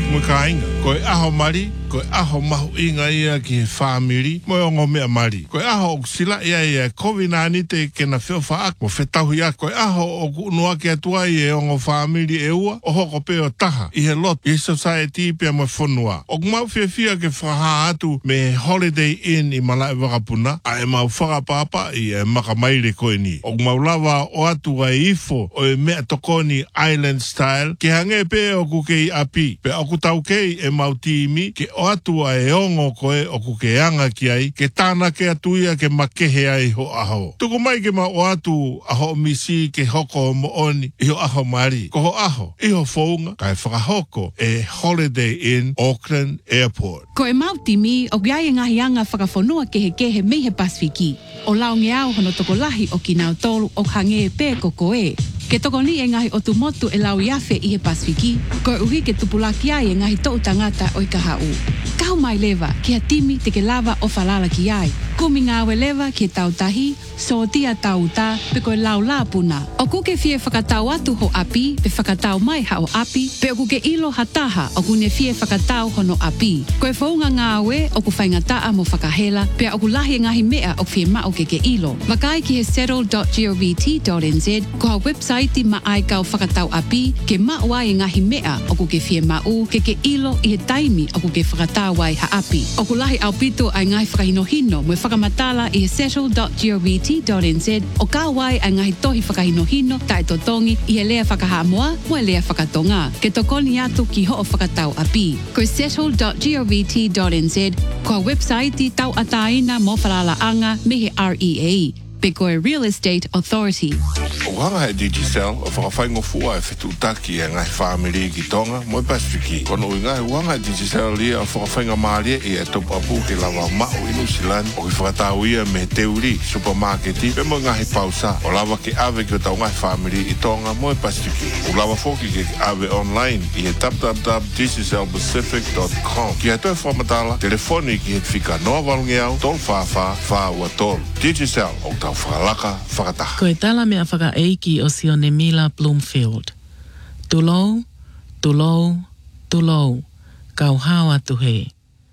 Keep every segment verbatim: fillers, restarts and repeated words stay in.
Mukainga, koe aho mari, koe aho mahu inga ia ki he family, mo ongo mea mari. Koe aho o sila ia ia COVID nineteen te ke na whio whaak, mo whetahu ia koe aho o kunua ki atua i e ongo family e ua, o hoko peo taha, i he lot, i society pia mo whonua. O kumau whia whia ke whaha atu me Holiday Inn i malai wakapuna, a e mau whakapapa i e makamaire koe ni. O kumau lava o atu a ifo o e mea tokoni island style, ke hange pe o kuke i api, pe o kutau kei e mau tiimi, ke o atu a e ongo koe o kuke anga ki ai, ke tāna ke atuia ke makehe ai ho aho. Tuku mai ke ma o atu aho misi ke hoko mo oni i ho aho mari. Ko ho aho, i ho whaunga, kai whakahoko e Holiday Inn Auckland Airport. Ko e mau timi o giai ngahi anga whakawhanua ke he kehe mei he Pasifiki. O lao nge au hono toko lahi o ki nau tolu o hange e pē ko koe. Ke toko ni e ngahi o tu motu e lau iafe i he Pasifiki, ko e uhi ke tupulaki ai e ngahi tou tangata o i ka hau. Kau mai lewa, ki a timi te ke lava o falala ki ai. Kumi ngāwe lewa ki e tau tahi, so tia tau tā, pe koe lau la puna. O kuke fie whakatau atu ho api, pe whakatau mai ha o api, pe o kuke ilo hataha o kune fie whakatau hono api. Koe whaunga ngāwe o ku whaingataa mo whakahela, pe o ku lahi ngahi mea o fie mao ke ke ilo. Wakai ki he settle dot govt dot n z, ko ha website ma ai kau whakatau api, ke mao ai ngahi mea o kuke fie mau, ke ke ilo i he taimi o kuke whakatau ai ha api. O ku lahi au pito ai ngai whakahinohino, mo whakamatala i he settle dot govt dot n z, o ka wai ai ngahi tohi whakahinohino, tae totongi, i he lea whakahamoa, mo e lea whakatonga. Ke tokoni atu ki ho o whakatau api. Ko settle dot govt dot n z, ko website tau ataina mo whalala anga me he R E A. Pe koe Real Estate Authority. O hanga he Digicel, o whakawhaingo fua e whetutaki e ngai whamiri ki tonga, mo e Pasifiki. Kono ui ngai uanga he Digicel lia o whakawhainga maalia i e top apu ke lawa mao inu silan, o ki whakatau ia me teuri, supermarketi, pe mo ngai pausa, o lawa ke ave ki o tau ngai whamiri i tonga, mo e Pasifiki. O lawa foki ke ave online i he w w w dot digicel pacific dot com. Ki he toi whamatala, telefoni ki he whika noa walngeau, tol whawha, whaua tol. Digicel, o tau whakalaka, whakataha. Koe tala mea whaka eiki o Sione Mila Bloomfield. Tulou, tulou, tulou, kau hawa tuhe.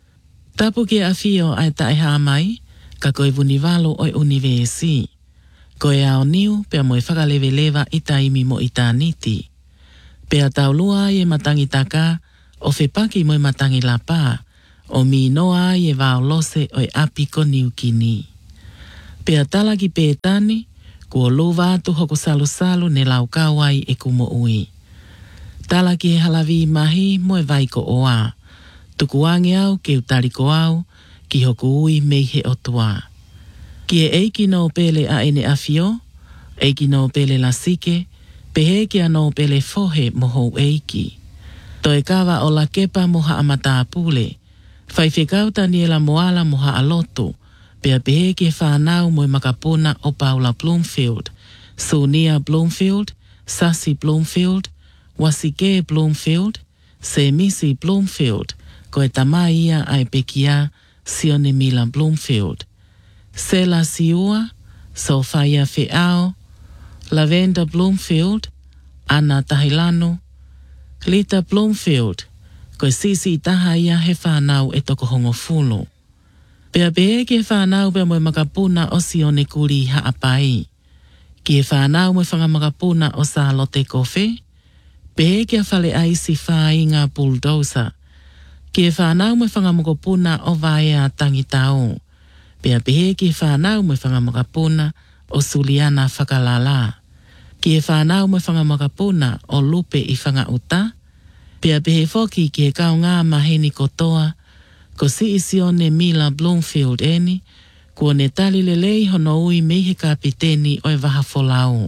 Tapu ke awhio ai tae haa mai, ka koe vunivalo oi univesi. Koe ao niu, pea moe whakalewe lewa i taimi mo i tāniti. Pea tau lua ai e matangi taka, o whepaki moe matangi la pā, o mi noa ai e vao lose oi api ko niukini. Pea tala ki pētani, kua lova atu hoko salu salu ne lau kawai e kumo ui. Tala ki he halavi mahi mo e vaiko oa. Tuku ange au ke utariko au, ki hoko ui mei he otua. Ki e eiki no pele a ene afio, eiki no pele la sike, pehe ki a no pele fohe moho eiki. To e kawa o la kepa moha amata apule, whaiwhekauta niela moala moha aloto, pea pehe ke whanau mo i makapuna o Paula Bloomfield, Sonia Bloomfield, Sassy Bloomfield, Wasike Bloomfield, Semisi Bloomfield, ko e tamaia ai pekia Sione Mila Bloomfield. Sela Siua, Sophia Feao, Lavenda Bloomfield, Anna Tahilano, Lita Bloomfield, ko e Sisi tahaia he whanau e toko hongo fulo. Pea pehe ke whanau pea moe makapuna o Sione Kuri haapai. Ki e whanau moe whangamakapuna o Salote Kofe. Pehe ke whale aisi whai ngā bulldozer. Ki e whanau moe whangamakapuna o Vaea Tangitau. Pea pehe ke whanau moe whangamakapuna o Suliana Whakalala. Ki e whanau moe whangamakapuna o Lupe i Whangauta. Pea pehe foki ki e kau ngā maheni kotoa, ko si Sione Mila Bloomfield eni, kua ne tali lelei hono ui mei he kapiteni o e waha folau.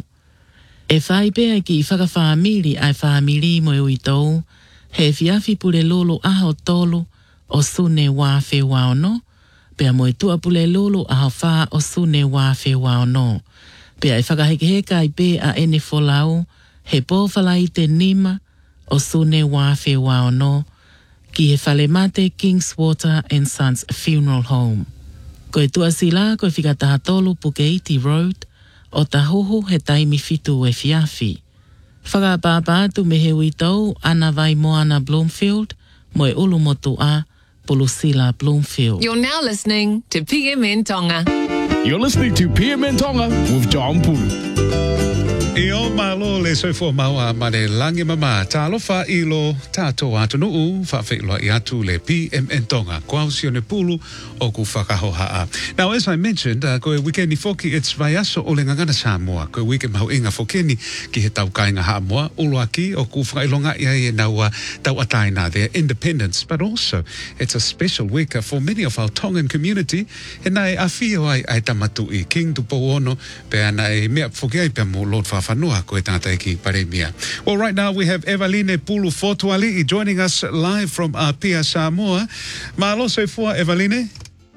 E whai pea ki i whakawhamiri ai whamiri mo e ui tau, he fiafi pule lulu aho tolu o sune wafe waono, pea mo e tua pule lulu aho wha o sune wafe waono. Pea e whakahekeheka i pe a ene folau, he pōwhalai te nima o sune wafe waono, ki he whalemate Kingswater and Sons Funeral Home. Ko e tua sila ko e whikataha tolu Pukeiti Road, o tahoho he taimi fitu e fiafi. Whakapapa atu me he uitau ana vai Moana Bloomfield, Moe ulu motua, Pulusila Bloomfield. You're now listening to P M N Tonga. You're listening to P M N Tonga with John Pulu. E o malo le soifo maua ma le langi mama talofa ilo tato atu nuu whawhilo i atu le P M N Tonga kwao sione pulu o ku whakahohaa. Now, as I mentioned, uh, koe wikeni foki, it's vaiaso o le ngangana Samoa. Koe wike mahu inga fokeni ki he tau kainga Hamoa, ulu aki o ku whakailonga ia e nau uh, tau ataina, their independence, but also it's a special week uh, for many of our Tongan community. E nai a fio ai ai tamatu i King Tupowono, pe ana e mea foki ai pe mo Lord Whafanua koe tātai ki Paremia. Well, right now we have Eveline Pulu Fotuali joining us live from Apia, Samoa. Malo soifua, Eveline?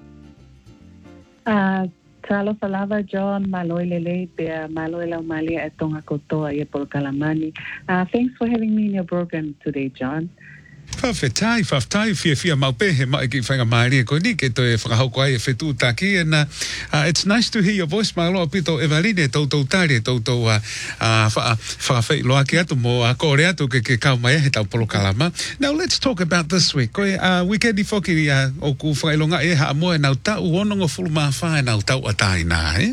Uh, Talo Salava John, Maloi Lele, Bea, Maloi Laumalia, at Tonga Kotoa, Yepol Kalamani. Uh, thanks for having me in your program today, John. Whawhetai, whawhetai, fia fia maupe, he mai ki whainga maari e koe ni, ke toi e whakahauko ai e whetū taki, and uh, uh, it's nice to hear your voice, Malo Pito Eveline, tau tau tari, tau tau uh, uh, whakawhai loa ki atu mo uh, kore atu ke ke kau mai he tau polo kalama. Now let's talk about this week. Koe, uh, weekendi whoki uh, o ku whakailonga e ha amoe nau tau onongo fulu maa whae nau tau atai nā, eh?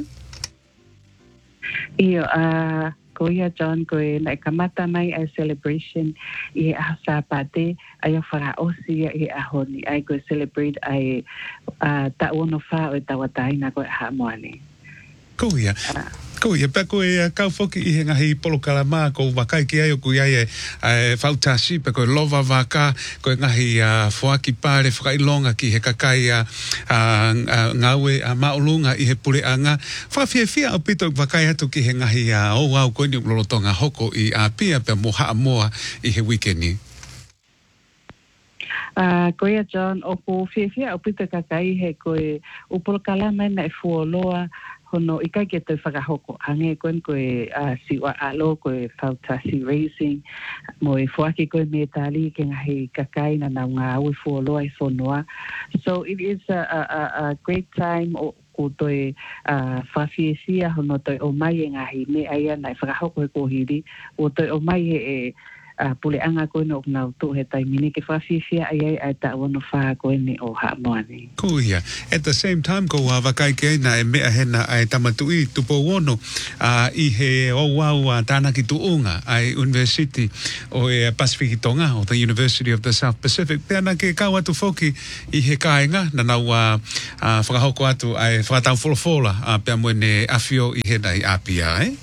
Iyo, uh... Koia John koe na kamata mai a celebration I a sapate ai a whara osi I a honi ai koe celebrate ai uh, ta ono wha o tawataina koe ha moane. Koia. Koia, pa koe uh, kau foki I he ngahi polo kalama ko wakai ki ai o kui ai e whautasi pa koe lova waka koe ngahi uh, whoaki pare whakailonga ki he kakai uh, uh, ngawe a uh, maulunga I he pure anga. Whawhiawhia o pito wakai atu ki he ngahi uh, o wau koe ni lolotonga hoko I a pia pa moha moa I he weekendi. Uh, koia John, o ko whiawhia o pito kakai he koe upolo kalama na e fuoloa hono I kai ke te whakahoko ange koen koe uh, siwa alo koe whautasi racing mo e whuaki koe me tali ke ngahi kakai na nau ngā ue fuoloa I whonoa. So it is a, a, a great time o ko toi uh, whawhiesia hono toi o mai e ngahi me aia na e whakahoko e kohiri o toi o mai e Uh, pule anga koe no nau tu he taimini ke whawhiwhia ai ai ai ta wano wha koe ni o ha moani. Kuia. At the same time, ko wa wakai ke na e mea hena ai tamatui tupo wono uh, I he o wau uh, tāna ki tuunga ai University o e Pacific Tonga o the University of the South Pacific. Pea na ke kau atu foki I he kāinga na nau uh, uh, whakahoko atu ai whakatau wholofola uh, pea mwene awhio I he nai apia, eh?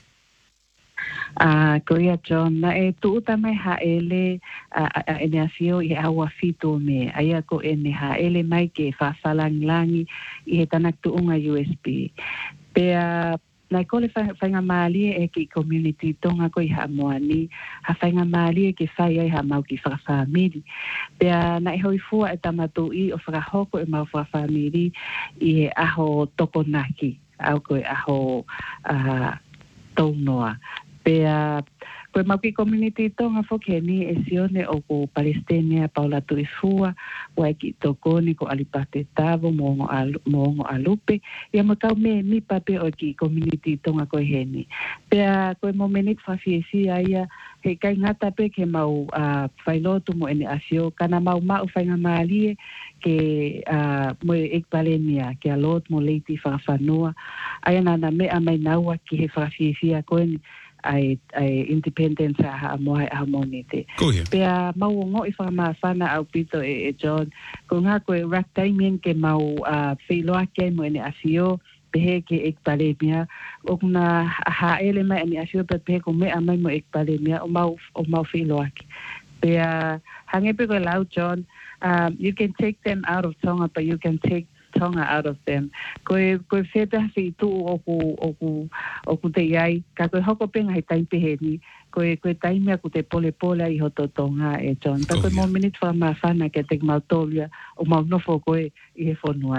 Uh, koia John, na e tuuta mai haele uh, uh, ene asio I awa fito me, aia ko ene haele mai ke whawhalangilangi I he tanak tuunga U S B. Pea, nai kole whainga maalie e ki community tonga ko I ha moani, ha whainga maalie ke whai ai ha mau ki whakawhamiri. Pea, nai hoi fua e tamatu I o whakahoko e mau whakawhamiri I he aho tokonaki, au koe aho uh, taunoa. Pea, koe mauki community tonga whoke ni e sione o ko Palestina Paula Tuifua, wai ki tokoni ko Alipate Tavo, mongo, alu, mongo alupe, ia makau me mi pape o ki community tonga koe heni. Pea, koe mo menit whawhiesi aia, he kai ngata pe ke mau uh, whailotu mo ene asio, kana mau mau whainga maalie ke uh, mo e ekpalenia, ke alot mo leiti whawhanua, aia nana mea mai naua ki he whawhiesi a koe ni, ai ai independence a moai a monite. Pea mau ngo I whakamawhana au pito e, e John. Ko ngā koe rak taimien ke mau uh, whiloa ke mo ene asio, pehe ke ekpalemia. O kuna haele mai ene asio, pe pehe ko mea mai mo ekpalemia, o mau, o mau whiloa ke. Pea hangepe koe lau John, um, you can take them out of Tonga, but you can take Tonga out of them. Koe koe wheta whi tu o ku o ku o ku te iai, ka koe hoko penga he taimpehe ni, koe koe taimea ku te pole pole I hoto Tonga e John. Ta koe mo minute wha maa whana ke te mau tolia o mau nofo koe I he whonuani.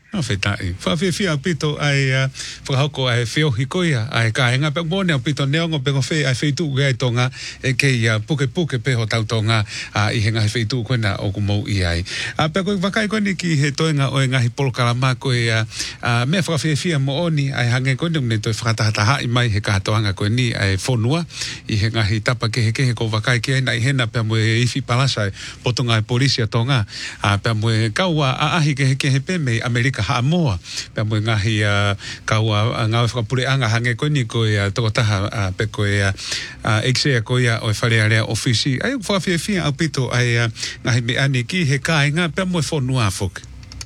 No fetai. Fa fe fia pito ai fa hoko ai feo hikoia ai ka nga pe mone pito neongo pe fe ai fe tu ga tonga e ke ia puke puke pe ho tau tonga a i henga fe tu kona o kumo i ai. A pe ko vakai ko ni ki he toenga o nga hi polkalama ko ia a me fa fe fia mo oni ai hange ko ni to fa ta ta i mai he ka toanga ko ni ai fonua i henga hi tapa ke he ke ko vakai ke na i hena pe mo i fi palasa potonga polisia tonga a pe mo kaua a ahi ke ke he pe me Amerika ha moa pe mo ngahi uh, kaua nga fa pule anga hange ko ni ko ia to taha uh, pe ko ia uh, exe ko ia o fale ale ofisi ai fa fi fi a pito ai uh, ngahi me ani ki he ka nga pe mo fo nua fok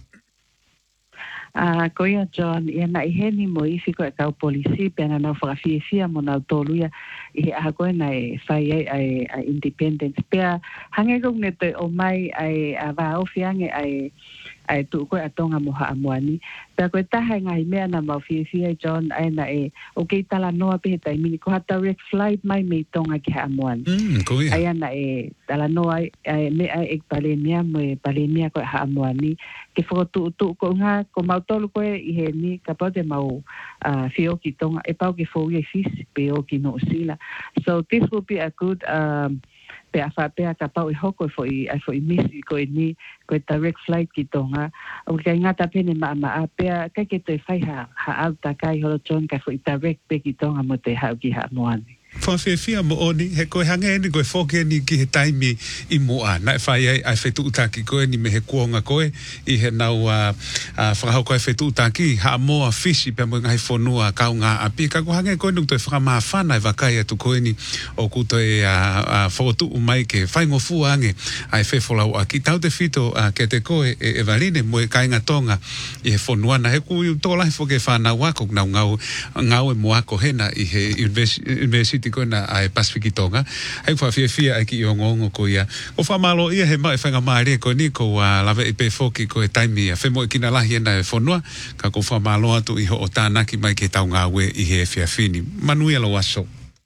a ko ia John ia na ihe ni mo i fiko e kau polisi pe na na fa fi fi mo na toluia i a ko na e fai ai ai independence pe hange ko ne te o mai ai a va o fiange ai ai tu ko atonga mo ha amwani pe ko ta ha ngai me na ma fi fi John ai na e o ke tala no pe tai mini ko hata direct flight mai me tonga ki amwani mm ko ia ai na e tala no ai me ai ek palemia mo palemia ko ha amwani ke fo tu tu ko nga ko ma tolu ko i he ni ka pa de mau a fi o ki tonga e pa ke fo i fis pe o ki no sila so this will be a good um pe a fa pe a ka pau i hoko fo i a fo i misi ko i ni ko direct flight ki tonga o ke ngata pene ma ma a pe a ka ke te fai ha ha alta kai holo John ka fo i direct pe ki tonga mo te ha ki ha moani fa fe fia mo oni he ko hange ni ko fo ke ni ki he taimi i mo a na fai ai ai fetu taki ko ni me he kuonga ko i he nau a fa ho ko fetu taki ha mo a fisi pe mo ngai fonua ka nga a pi ka ko hange ko ni to fra ma fa na va kai tu ko ni o ku to e a foto u mai ke fai ngo fu ange ai fe fo la a ki tau te fito a ke te ko e e valine mo e kai nga tonga i he fonua na he ku to la fo ke fa na wa ko na ngau ngau e mo ko hena i he university kona ai Pacific Tonga ai fa fia fia ai ki o ngongo ko ia o fa malo ia he mai fanga mai ko ni ko a lava e pe foki ko e taimi a fe mo ki na la hiena e fonua ka ko fa malo atu i ho o tana ki mai ke taunga we i he fia fini manuela waso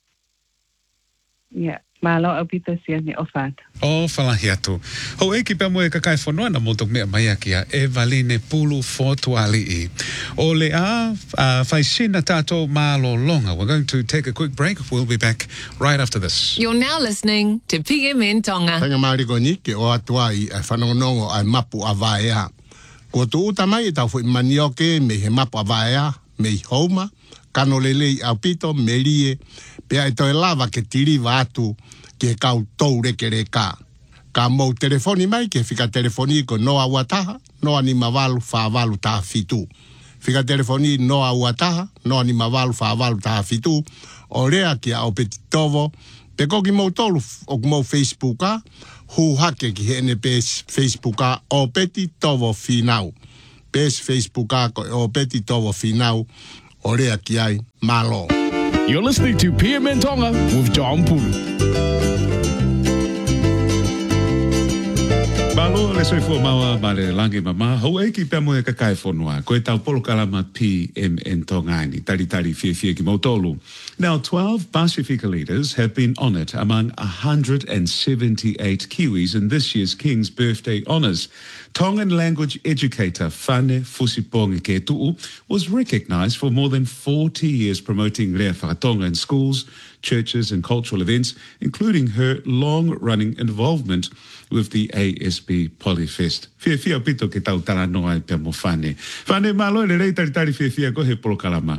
yeah malo apita sia ni ofat o fala hiatu ho e ki pe mo e ka kai fonua na mo tok me mai kia e valine pulu fotuali i o le a fai sina tato malo longa. We're going to take a quick break. We'll be back right after this. You're now listening to P M N Tonga. Tanga mari ko ni ke o atua i whanongonongo ai mapu a vaea. Ko tu uta mai tau fu manioke me he mapu a vaea me i homa kano lelei au pito me lie pe ai toi lava ke tiri vatu ke kau tou reke reka. Ka mou telefoni mai ke fika telefoni ko noa wataha noa ni mavalu fa valu ta fitu. Fika telefoni noa wataha noa ni mavalu fa valu ta fitu. O rea ki a o peti tovo pe koki mou tolu o mou Facebooka hu hake ki hene pes Facebooka o peti tovo finau. Pes Facebooka ko o peti tovo finau o rea ki ai malo. You're listening to P M N Tonga with John Pulu. Malo le soi fo maua ma le langi mama ho e ki pe mo e ka kai fonua ko e tau polo kalama P M N Tonga ni tari tari fie fie ki mautolu. Now twelve Pasifika leaders have been honoured among one hundred seventy-eight Kiwis in this year's King's Birthday Honours. Tongan language educator Fane Fusipongi Ketu'u was recognised for more than forty years promoting Rea Whakatonga in schools, churches and cultural events, including her long-running involvement with the A S B Polyfest. Fia fia pito ke tau tala noa e pe mo Fane. Fane malo le rei tari tari fia fia ko he polo kalama.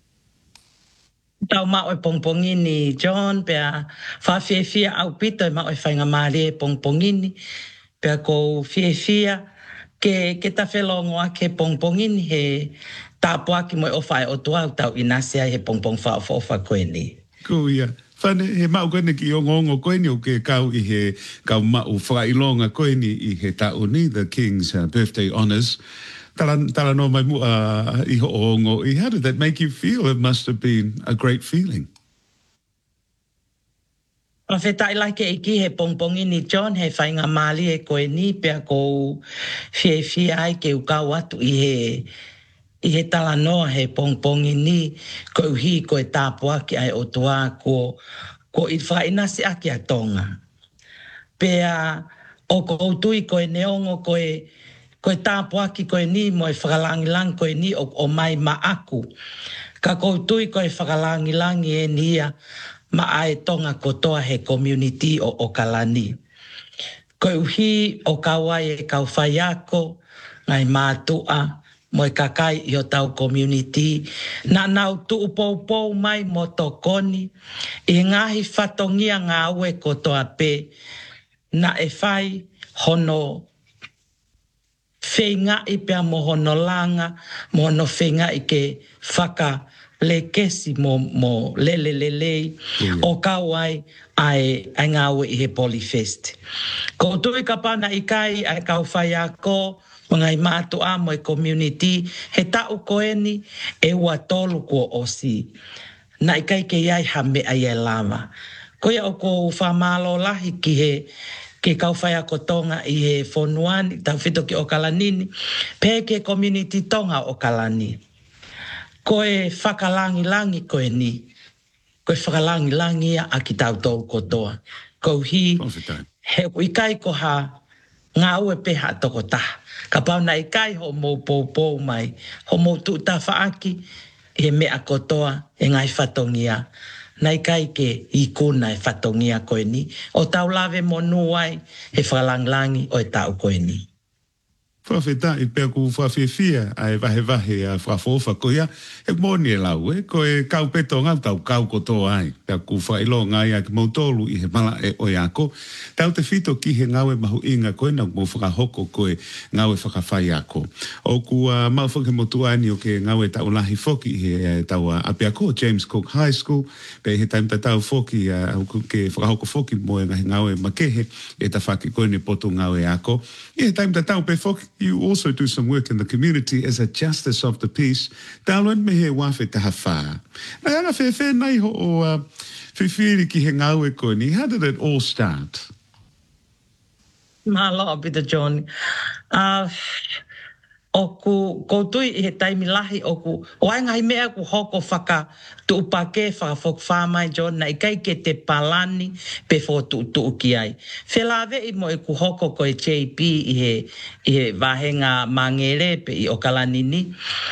Tau mao e pongpongini John pea fa fia fia au pito e mao e whainga maare e pongpongini pea ko fia fia ke ke ta whelongo a ke pongpongini he tāpua ki mo e ofa e o tua tau inasia he pongpong wha o wha koe ni. Ko ia. Fane he mau koe ki o ngongo koe ni o ke kau i he kau mau whailonga koe ni i he tau ni, the King's uh, Birthday Honours. Tala, tala no mai mua uh, i ho o ngo. How did that make you feel? It must have been a great feeling. A whetai like e ki he pongpongi ni John he whainga mali e koe ni pea ko fie fie ai ke ukau atu i he i he tala noa he pongpongi ni ko uhi ko e tāpua ki ai o tua ko ko i whainasi aki a tonga. Pea o ko utui ko e neongo ko e koe tāpo aki koe ni mo e whakalangilangi koe ni o, o mai ma aku. Ka koutui koe whakalangilangi e nia ma ae tonga kotoa he community o Okalani. Koe uhi o kawai e kau whai ako, ngai mātua, mo e kakai i o tau community. Na nau tuu pou pou mai mo tokoni, i ngahi whatongia ngā ue kotoa pe, na e whai hono whenga i pia mo hono langa, mo hono whenga i ke whaka le kesi mo, mo lele le le, yeah. O kawai ai, ai ngā ue i he Polyfest. Ko tui ka pana i kai ai kau whai ako, mga i mātu a mo e community, he tau koeni e ua tolu kua osi. Na i kai ke iai ha mea i e lama. Koia o ko whamalo lahi ki he ke kau whai ako tonga i he whonuani, tau whito ki Okalanini, pe ke community tonga Okalani. Koe whakalangi-langi koe ni. Koe whakalangi-langi a ki tau tolu kotoa. Kou hi, he ikai ko ha ngā ue peha toko taha. Ka pauna i kai ho mou pou pou mai, ho mou tu ta whaaki, he mea kotoa, e ngai whatongia. Nai kai ke i kuna e whatongia koe ni. O tau lawe mo nuai, he whalanglangi o e tau koe ni. Whawheta i pēr ku whawhewhia ai wahe wahe a whawhofa koia e mōni e lau e koe kau peto ngau tau kau kotoa ai pēr ku whailo ngai a ki mautolu i he mala e oi ako tau te whito ki he ngau e mahu inga koe nau mō whakahoko koe ngau e whakawhai ako o ku uh, mau whake motu ani o ke ngau e tau lahi whoki he uh, tau uh, api ako James Cook High School pe he taimta tau whoki uh, ke whakahoko whoki mo e ngahi ngau e makehe e ta whaki koe ni poto ngau e ako i he taimta tau pe whoki you also do some work in the community as a justice of the peace. Tāloan me he wafe taha whā. Nai ana whē whē nei ho o uh, whiwhiri ki he ngau e koe ni. How did it all start? Mahalo, Peter John. Uh, oku, koutui i he taimi lahi oku, o ai ngai mea ku hoko whaka tu upake whakafok whamai John, na i kai ke te palani pe fo tu tu ki ai. Whelawe i mo e ku hoko ko e J P i he, i he wahenga mangere pe i Okalanini.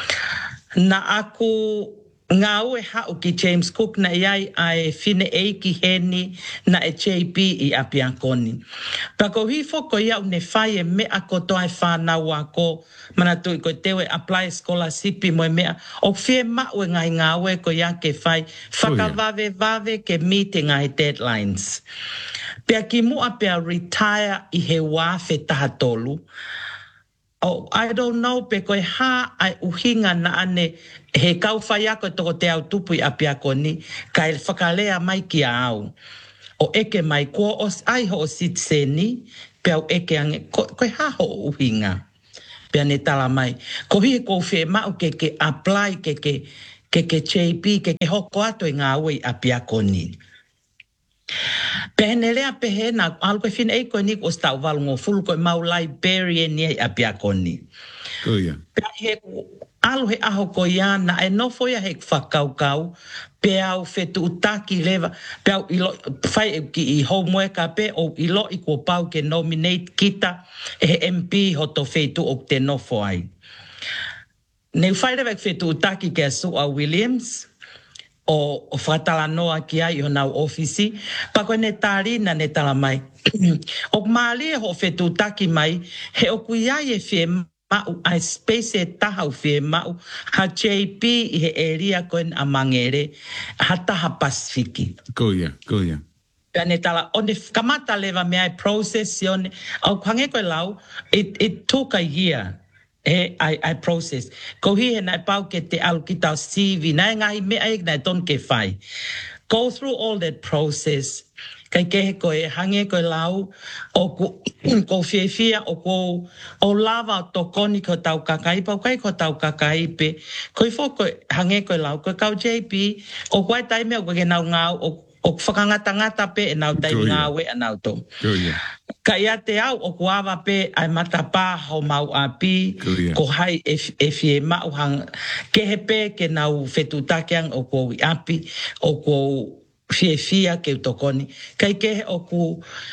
Na aku ngā ue hau ki James Cook na iai ai whine eiki heni na e J P i Apiakoni. Pako hi foko iau ne whai e mea kotoa e whanau ako mana tui ko tewe apply scholarship mo e mea o whie mau e ngai ngā ue ko ia ke whai whakawave vave ke meeting ai deadlines. Pea ki mua pea retire i he wāwhe taha tolu. Oh, I don't know, pe koe ha ai uhinga na ane he kau whai ako toko te au tupu i Apiakoni, ka e whakalea mai ki a au. O eke mai kua os ai ho o sitseni, pe au eke ange, ko, koe ha ho uhinga. Pea ne tala mai. Ko hi ko whi mau ke ke apply ke ke, ke ke J P, ke ke hoko ato i ngā ue i Apiakoni. Pehene lea pehena, alu koe whina e koe ni o stau walungo fulu koe mau librarian ni a Apiakoni. Koia. Pea he alu he aho koe ia na e nofo ia he whakaukau, pe au whetu utaki lewa, pe au ilo, whai ki i homeworka pe o ilo i kua pau ke nominate kita e he M P hoto whetu o te nofo ai. Nei whai lewa whetu utaki ke a Sua Williams, o o whatala noa ki ai o nau ofisi, pa koe ne tārina ne tala mai. O maali ho whetu taki mai, he o kui ai e whie mau, ai space e tahau whie mau, ha J P i he area koen a mangere, ha taha Pasifiki. Koia, koia. Pea ne tala, o ne kamata lewa mea e process i one, au kwange koe lau, it, it took a year. E, I, I process. Ko hi he nai pau ke te alu ki tau C V, nai ngahi mea e nai ton ke whai. Go through all that process. Kai kehe koe hange koe lau, o ko, ko whiewhia, o ko, o lava o tokoni ko tau kakai, pau kai ko tau kakai pe. Koe fo koe hange koe lau, koe kau J P, o koe taime o koe ke nau ngau, o, o whakangata-ngata pe e nau taime ngau e anau to. Koia. Ka ia te au o kuawa pe ai matapā ho mau api, ko hai e, e fie mau hang, kehe pe ke nau whetutakeang o kou i api, o kou fie fia ke utokoni. Kai kehe o ku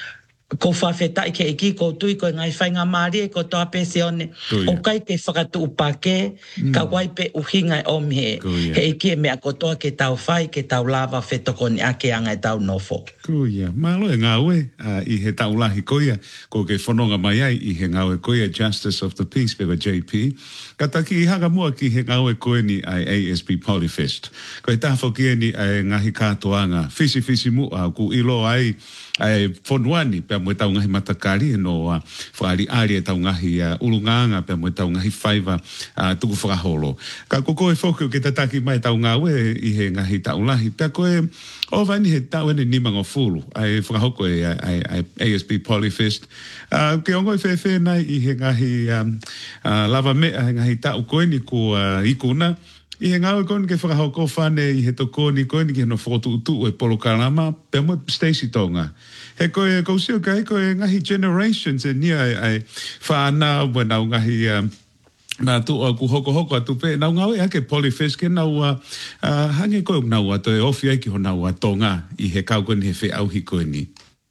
ko whawheta i ke iki ko tui ko ngai whainga maari e ko toa pese one o kai ke whakatu upake ka wai pe uhinga e omhe he iki e mea ko toa ke tau whai ke tau lava whetoko ni ake anga e tau nofo. Kuia, malo e ngāwe i he tau lahi koia ko ke whanonga mai ai i he ngāwe koia Justice of the Peace pewa J P. Ka taki i hanga mua ki he ngāwe koe ni ai A S B Polyfest. Ko e tāwhau kia ni ai ngahi kātoanga fisi fisi mua ku ilo ai ai fonuani pe mo tau ngahi matakari no uh, whaari ari e tau ngahi uh, ulunganga pe mo tau ngahi whaiva uh, tuku whakaholo. Ka koko e whoku ke tataki mai tau ngawe i he ngahi tau lahi. Pe koe o vani he tau ene ni mango fulu ai whakahoko e ai, ai A S B Polyfest. Uh, ke ongo i whewhe nai i he ngahi um, uh, lava mea he ngahi tau koe ni ko uh, ikuna. I he ngāwe koni ke whakahoko whane i he toko ni koe ni ke no whotu utu e polo karama pe mo Stacey Tonga. He koe kausio kai koe ngahi generations e nia ai, ai whaana ua nau ngahi um, nā tu o ku hoko hoko atu pe nau ngāwe ake Polyfest ke nau uh, uh, hange koe nau ato e ofi ai ki ho nau a Tonga i he kau koni he whi auhi koe ni.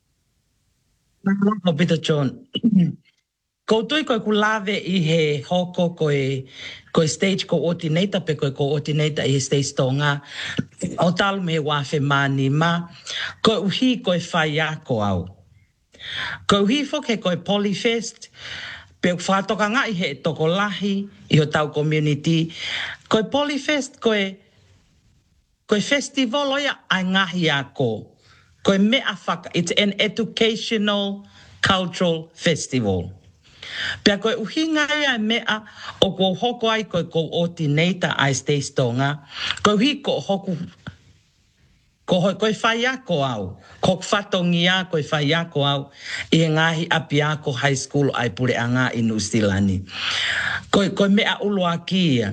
Nā Peter John. Koutui koe ku lawe i he hoko koe koe stage coordinator pe koe coordinator i he stage Tonga. O talu me wafe mani ma. Koe uhi koe whai ako au. Koe uhi foke koe Polyfest. Pe whatoka nga i he toko lahi i o tau community. Koe Polyfest koe koe festival oia ai ngahi ako. Koe mea whaka. It's an educational cultural festival. Pea koe uhinga ia mea o ko hoko ai koe coordinator ai Stacey Tonga. Koe uhi ko hoku ko hoi koe whai ako au. Ko whatongi a koe whai ako au i ngahi api ako high school ai Pureanga i Nusilani. Koe, koe mea ulo aki ia.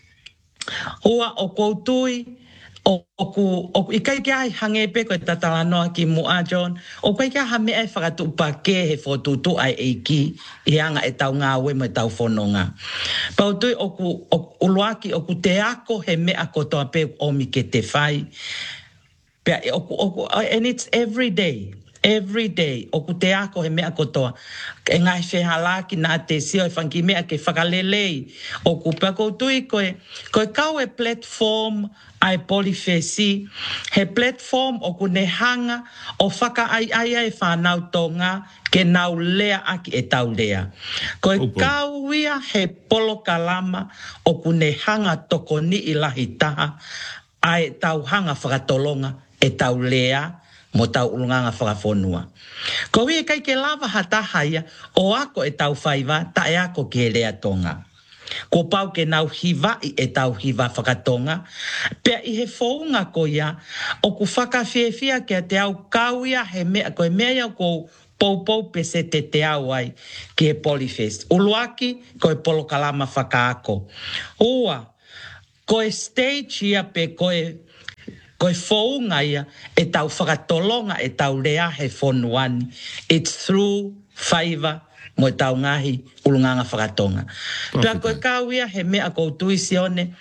Hua o koutui o ku o i kai kia hange pe ko tatala no ki mua John o kai kia ha me e whakatu pa ke he fotutu ai eiki i anga e tau ngā we me tau whanonga. Pau tui o ku o luaki o ku te ako he mea kotoa pe o mi ke te whai. Pea o ku, o ku, and it's every day. Every day, o ku te ako he mea kotoa. E ngai whehala ki nā te sio e whanki mea ke whakalelei. O ku pea koutui koe, koe kau e platform ai Polyfesi, he platform o ku ne hanga o whaka ai ai ai whanau tonga ke nau lea aki e tau lea. Koe Opo. Kau ia he polo kalama o ku ne hanga toko ni i lahi taha ai tau hanga whakatolonga e tau lea mo tau ulunganga whakafonua. Ko wi kai ke lava hatahaya o ako e tau whaiva ta e ako ke lea tonga. Ko pau ke nau hiva i e tau hiva whakatonga. Pea i he whounga ko ia o ku whakawhiawhia ke te au kauia he mea koe mea ko poupou pese te te au ai ki he Polyfest. Uluaki koe polo kalama whakaako. Ua, koe stage ia pe koe koe whounga ia e tau whakatolonga e tau rea he whonuani. It's through whaiva mo e tau ngahi ulunganga whakatonga. Pea koe kauia he mea koutui sione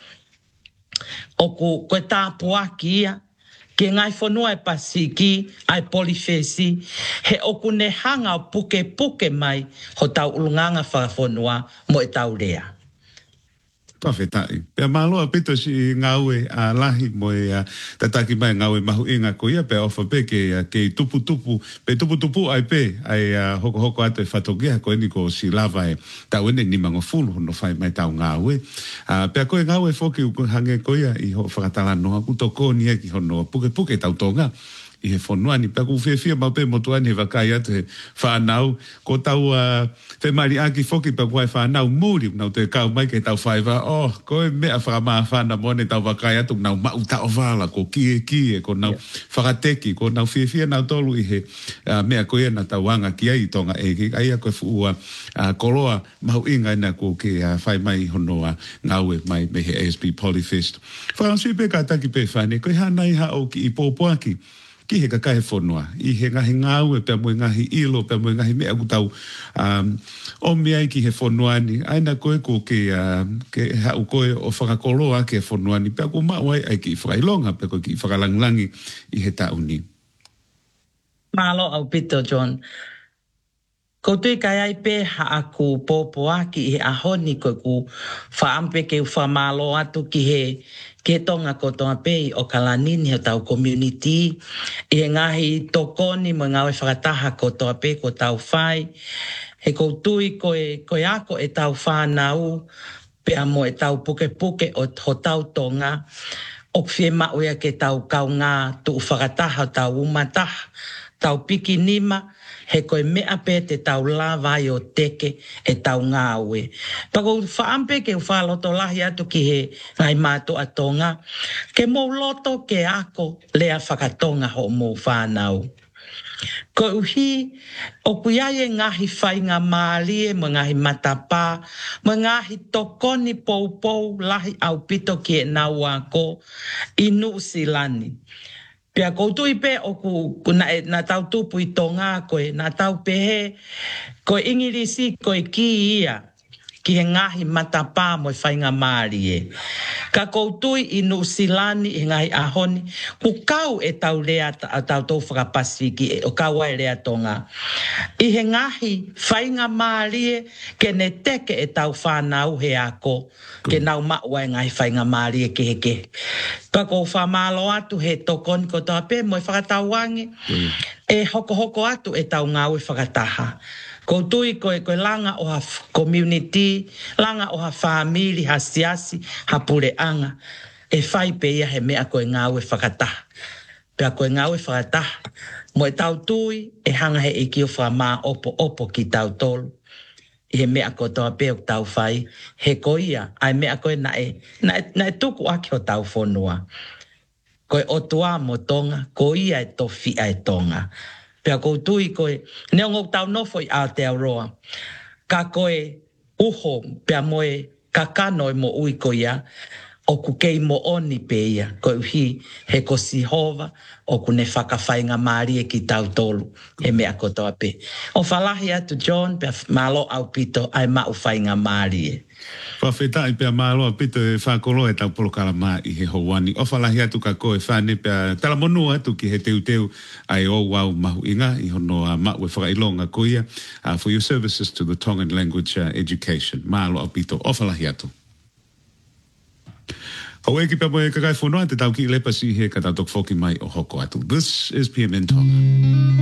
o ku koe tāpuaki ia ke ngai whanua e pasiki ai Polyfesi he oku ne hanga o puke puke mai ho tau ulunganga whakawhanua mo e tau rea. Pawhetai. Pea māloa pito si ngaue a lahi mo e a tataki mai ngaue mahu inga ko ia pea ofa pe ke, ke tupu tupu, pe tupu tupu ai pe, ai uh, hoko hoko ate whatokia ko eni ko si lava e tau ene ni mango fulu no whai mai tau ngaue. Uh, pea koe ngaue whoki u hange ko ia i ho whakatala noa kutoko ni e ki hono puke puke tau tonga. I he whonuani, pea ku whiawhia mau pe motuani he wakai atu he whanau, ko tau uh, whemari aki whoki pea kuai whanau muri, nau te kau mai ke tau whaiva, oh, koe mea whakamā whana mone tau wakai atu, nau mau tau whala, ko kie kie, ko nau whakateki, ko nau whiawhia nau tolu i he uh, mea koe na tau wanga ki ai tonga eki, ai a koe fuua uh, koroa mahu inga ina ko ke uh, whai mai honoa ngaue mai me he A S B Polyfest. Whakansui pe ka taki pe whane, koe hanai hao ki i pōpoaki, ki he kakahe whanua, i he ngahi ngāue, pia mui ngahi ilo, pia mui ngahi mea kutau um, o mea ki he whanuani, aina koe ko ke, uh, ke hau koe o whakakoloa ke whanuani, pia ko mawai ai ki whakailonga, pia ko ki whakalanglangi i he tauni. Malo au pito, John. Koutou kai ai pe ha aku popo aki he ahoni ko ku whaampe ke whamalo atu ki he ke tonga ko tonga pe o kalanini o tau community i he ngahi tokoni mo ngawe whakataha ko toa pe ko tau whai he koutou ko e, ko e ako e tau whanau pe amo e tau puke puke o ho tau tonga o fie mauia ke tau kaunga tu whakataha tau umataha tau piki nima he koe mea pe te tau la vai o teke e tau ngāwe. Pako whaampe ke whaloto lahi atu ki he ngai mātua tonga, ke mō loto ke ako lea whakatonga ho mō whanau. Ko uhi, o kuiaie ngahi whainga maalie, mo ngahi matapā, mo ngahi tokoni pou pou lahi au pito ki e nau ako, inu silani. Pea koutou i pe o ku na, na tau tupu i tonga koe, na tau pehe, koe ingirisi koe ki ia, ki he ngahi matapā mo i whainga maari e. Ka koutou i nusilani i ngahi ahoni, ku kau e tau rea a tau tau whakapasiki e o kau ai rea tonga. I he ngahi whainga maari e, ke ne teke e tau whanau he ako, ke nau maua e ngahi whainga maari e ke he ke. Ka ko whamalo atu he tokoni ko toa pe mo i whakatau wangi, mm. e hoko hoko atu e tau ngau e whakataha. Ko tui koe koe langa o ha community, langa o ha family, ha siasi, ha pureanga, e whai pe ia he mea koe ngau e whakataha. Pea koe ngau e whakataha, mo e tau tui, e hanga he iki o whamā opo opo ki tau tolu. I he mea ko toa pe o tau whai, he ko ia, ai mea koe na e, na e, na e tuku aki o tau whonua. Koe otua mo tonga, ko ia e tofi ai tonga. Pea koutui koe, neongo tau nofo i Aotearoa, ka koe uho, pea moe kakano e mo ui ko ia, o ku kei mo oni pe ia, koe uhi he ko sihova, o ku ne whakawhainga maari e ki tau tolu, he mea kotoa pe. O whalahi atu John, pea malo au pito, ai mau whainga maari e. Whawhetai pia māloa pito e whakolo e tau polokala mā i he houani. O whalahi atu ka koe whane pia talamonu atu ki he teu teu ai o wau mahu inga i hono a mau e whakailonga koia uh, for your services to the Tongan language uh, education. Māloa pito. O whalahi atu. Hau eki pia moe kakai whonoa te tau ki lepasi he ka tau tok whoki mai o hoko atu. This is P M N Tonga.